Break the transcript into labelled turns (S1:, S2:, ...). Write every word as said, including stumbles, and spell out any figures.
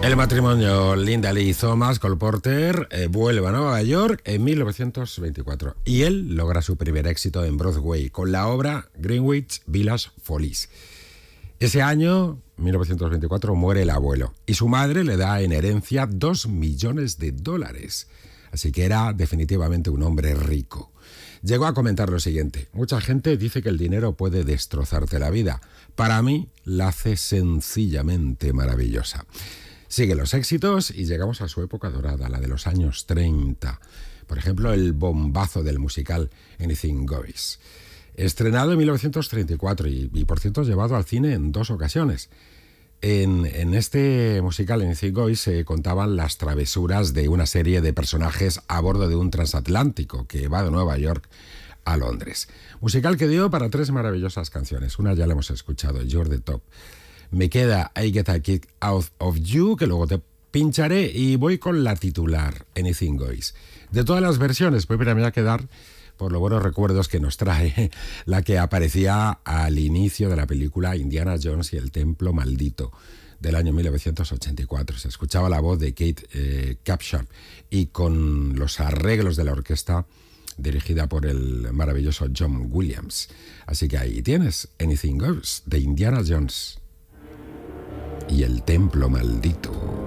S1: El matrimonio Linda Lee y Thomas Cole Porter eh, vuelve a Nueva York en mil novecientos veinticuatro y él logra su primer éxito en Broadway con la obra Greenwich Village Follies. Ese año, mil novecientos veinticuatro, muere el abuelo y su madre le da en herencia dos millones de dólares. Así que era definitivamente un hombre rico. Llegó a comentar lo siguiente: mucha gente dice que el dinero puede destrozarte la vida. Para mí, la hace sencillamente maravillosa. Siguen los éxitos y llegamos a su época dorada, la de los años treinta. Por ejemplo, el bombazo del musical Anything Goes. Estrenado en mil novecientos treinta y cuatro y, y por cierto, llevado al cine en dos ocasiones. En, en este musical Anything Goes se contaban las travesuras de una serie de personajes a bordo de un transatlántico que va de Nueva York a Londres. Musical que dio para tres maravillosas canciones. Una ya la hemos escuchado, You're the Top. Me queda I Get a Kick Out of You, que luego te pincharé, y voy con la titular, Anything Goes. De todas las versiones, pues mira, me voy a quedar por los buenos recuerdos que nos trae la que aparecía al inicio de la película Indiana Jones y el Templo Maldito, del año mil novecientos ochenta y cuatro. Se escuchaba la voz de Kate eh, Capshaw y con los arreglos de la orquesta dirigida por el maravilloso John Williams. Así que ahí tienes, Anything Goes, de Indiana Jones y el Templo Maldito.